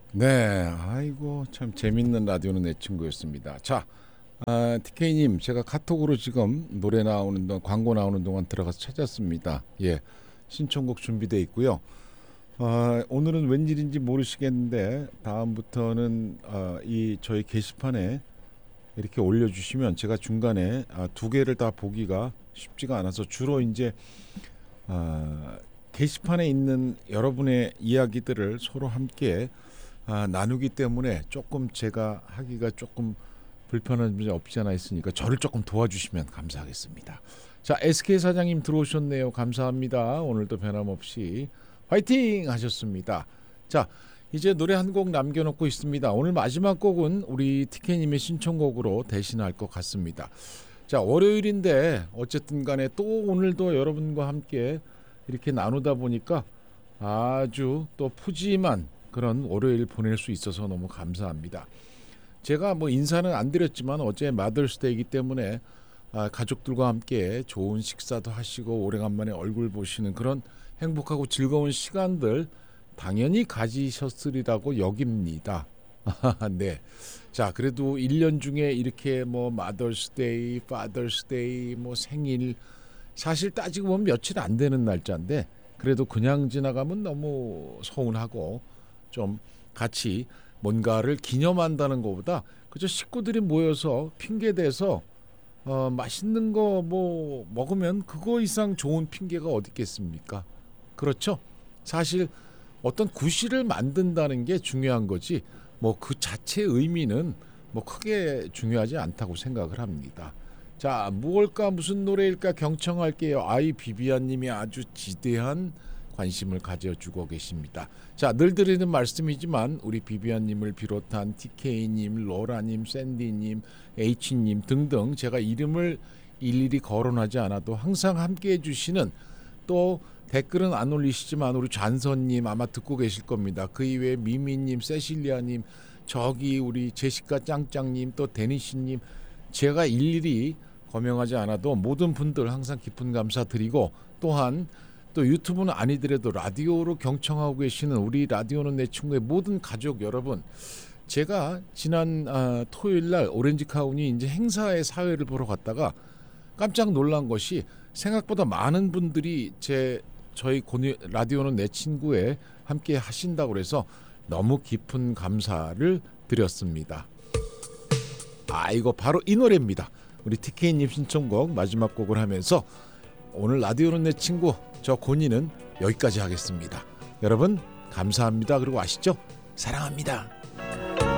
네, 아이고 참 재밌는 라디오는 내 친구였습니다. 자, TK님, 제가 카톡으로 지금 노래 나오는 동안 광고 나오는 동안 들어가서 찾았습니다. 예, 신청곡 준비되어 있고요. 오늘은 웬일인지 모르시겠는데 다음부터는 이 저희 게시판에 이렇게 올려주시면 제가 중간에 두 개를 다 보기가 쉽지가 않아서 주로 이제 게시판에 있는 여러분의 이야기들을 서로 함께 나누기 때문에 조금 제가 하기가 조금 불편한 점이 없지 않아 있으니까 저를 조금 도와주시면 감사하겠습니다. 자, SK 사장님 들어오셨네요. 감사합니다. 오늘도 변함없이 화이팅 하셨습니다. 자, 이제 노래 한 곡 남겨놓고 있습니다. 오늘 마지막 곡은 우리 TK님의 신청곡으로 대신할 것 같습니다. 자, 월요일인데 어쨌든 간에 또 오늘도 여러분과 함께 이렇게 나누다 보니까 아주 또 푸짐한 그런 월요일 보낼 수 있어서 너무 감사합니다. 제가 뭐 인사는 안 드렸지만 어제 마더스데이이기 때문에 가족들과 함께 좋은 식사도 하시고 오래간만에 얼굴 보시는 그런 행복하고 즐거운 시간들 당연히 가지셨으리라고 여깁니다. 네. 자, 그래도 1년 중에 이렇게 뭐 마더스데이, 파더스데이, 뭐 생일 사실 따지고 보면 며칠 안 되는 날짜인데 그래도 그냥 지나가면 너무 서운하고 좀 같이 뭔가를 기념한다는 것보다 그저 식구들이 모여서 핑계대서 맛있는 거 뭐 먹으면 그거 이상 좋은 핑계가 어디 있겠습니까? 그렇죠? 사실 어떤 구실을 만든다는 게 중요한 거지 뭐 그 자체의 의미는 뭐 크게 중요하지 않다고 생각을 합니다. 자, 무엇일까 무슨 노래일까 경청할게요. 아이 비비안님이 아주 지대한 관심을 가져주고 계십니다. 자, 늘 드리는 말씀이지만 우리 비비안님을 비롯한 TK님, 로라님, 샌디님, H님 등등 제가 이름을 일일이 거론하지 않아도 항상 함께해 주시는 또 댓글은 안 올리시지만 우리 잔선님 아마 듣고 계실 겁니다. 그 이외에 미미님, 세실리아님, 저기 우리 제시카 짱짱님 또 데니시님 제가 일일이 거명하지 않아도 모든 분들 항상 깊은 감사드리고 또한 또 유튜브는 아니더라도 라디오로 경청하고 계시는 우리 라디오는 내 친구의 모든 가족 여러분 제가 지난 토요일날 오렌지 카운이 이제 행사의 사회를 보러 갔다가 깜짝 놀란 것이 생각보다 많은 분들이 저희 라디오는 내 친구에 함께 하신다고 그래서 너무 깊은 감사를 드렸습니다. 이거 바로 이 노래입니다. 우리 TK님 신청곡 마지막 곡을 하면서 오늘 라디오는 내 친구 저 고니는 여기까지 하겠습니다. 여러분 감사합니다. 그리고 아시죠? 사랑합니다.